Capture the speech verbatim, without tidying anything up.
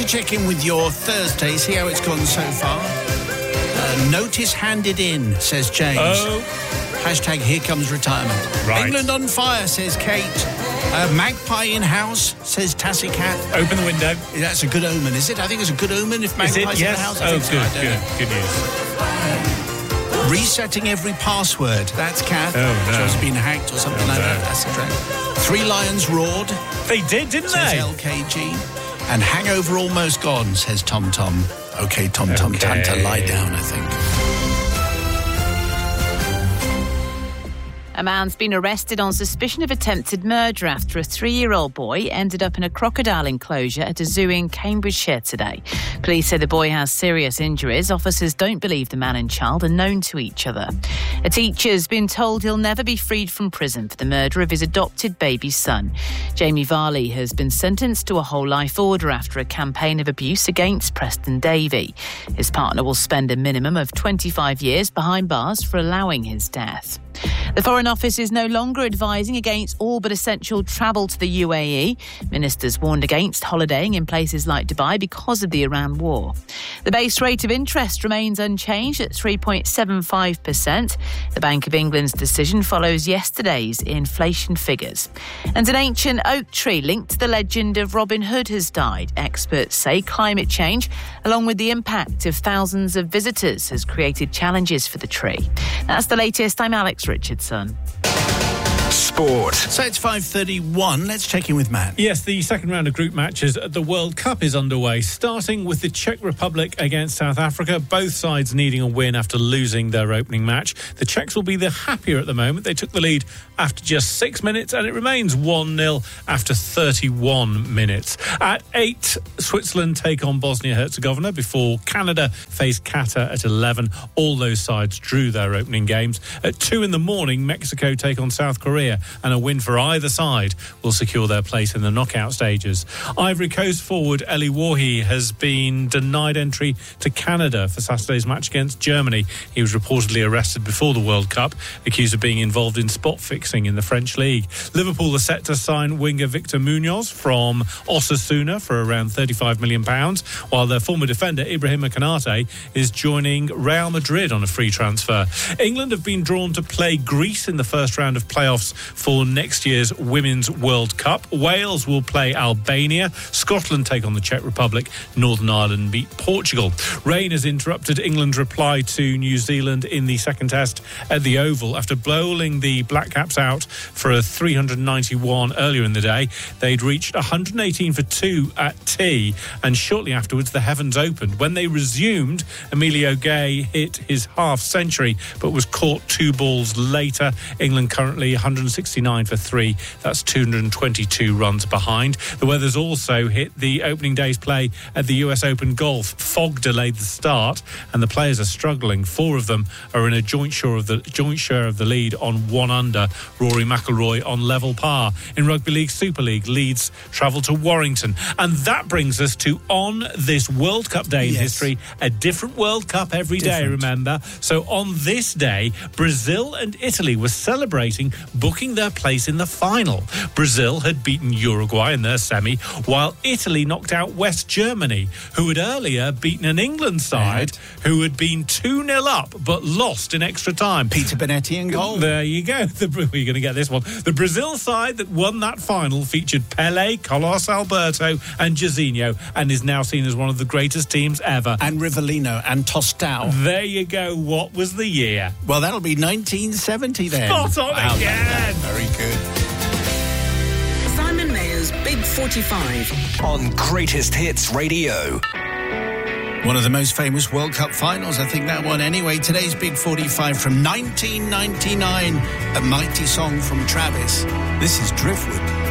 to check in with your Thursday, see how it's gone so far. Uh, notice handed in, says James. Oh. Hashtag here comes retirement. Right. England on fire, says Kate. Uh, magpie in house, says Tassie Cat. Open the window. That's a good omen, is it? I think it's a good omen if magpie's is it? Yes. in the house. I Oh, think good, so. I good, know. good news. Resetting every password. That's Kath. Oh, no. She's been hacked or something Oh, like no. that. That's the track. Three lions roared, They did, didn't says they? L K G. And hangover almost gone, says Tom Tom. Okay, Tom Tom, time to Okay. lie down, I think. A man's been arrested on suspicion of attempted murder after a three-year-old boy ended up in a crocodile enclosure at a zoo in Cambridgeshire today. Police say the boy has serious injuries. Officers don't believe the man and child are known to each other. A teacher's been told he'll never be freed from prison for the murder of his adopted baby son. Jamie Varley has been sentenced to a whole life order after a campaign of abuse against Preston Davey. His partner will spend a minimum of twenty-five years behind bars for allowing his death. The Foreign Office is no longer advising against all but essential travel to the U A E. Ministers warned against holidaying in places like Dubai because of the Iran war. The base rate of interest remains unchanged at three point seven five percent. The Bank of England's decision follows yesterday's inflation figures. And an ancient oak tree linked to the legend of Robin Hood has died. Experts say climate change, along with the impact of thousands of visitors, has created challenges for the tree. That's the latest. I'm Alex Richardson. Sport. So it's five thirty-one. Let's check in with Matt. Yes, the second round of group matches at the World Cup is underway, starting with the Czech Republic against South Africa, both sides needing a win after losing their opening match. The Czechs will be the happier at the moment. They took the lead after just six minutes and it remains one nil after thirty-one minutes. At eight, Switzerland take on Bosnia-Herzegovina before Canada face Qatar at eleven. All those sides drew their opening games. At two in the morning, Mexico take on South Korea, and a win for either side will secure their place in the knockout stages. Ivory Coast forward Eli Wahi has been denied entry to Canada for Saturday's match against Germany. He was reportedly arrested before the World Cup, accused of being involved in spot fixing in the French league. Liverpool are set to sign winger Victor Munoz from Osasuna for around thirty-five million pounds, while their former defender Ibrahima Konate is joining Real Madrid on a free transfer. England have been drawn to play Greece in the first round of playoffs for next year's Women's World Cup. Wales will play Albania. Scotland take on the Czech Republic. Northern Ireland beat Portugal. Rain has interrupted England's reply to New Zealand in the second test at the Oval. After bowling the Black Caps out for a three hundred ninety-one earlier in the day, they'd reached one hundred eighteen for two at tea, and shortly afterwards the heavens opened. When they resumed, Emilio Gay hit his half century but was caught two balls later. England currently one hundred sixty-nine for three. That's two hundred twenty-two runs behind. The weather's also hit the opening day's play at the U S Open Golf. Fog delayed the start and the players are struggling. Four of them are in a joint share of the joint share of the lead on one under. Rory McIlroy on level par. In Rugby League Super League, Leeds travel to Warrington. And that brings us to on this World Cup day in Yes. history, a different World Cup every day, Different. remember? So on this day, Brazil and Italy were celebrating booking their place in the final. Brazil had beaten Uruguay in their semi, while Italy knocked out West Germany, who had earlier beaten an England side who had been two nil up but lost in extra time. Peter Benetti in goal. There you go. The, you're going to get this one. The Brazil side that won that final featured Pele, Carlos Alberto and Jairzinho, and is now seen as one of the greatest teams ever. And Rivellino and Tostao. There you go. What was the year? Well, that'll be nineteen seventy then. Spot on Wow, again. Very good. Simon Mayer's Big forty-five On Greatest Hits Radio. One of the most famous World Cup finals, I think that one anyway. Today's Big forty-five from nineteen ninety-nine, a mighty song from Travis. This is Driftwood.